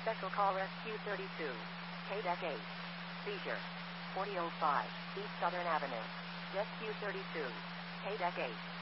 Special call SQ32. KDEC 8. Seizure. 4005 East Southern Avenue. SQ32. KDEC 8.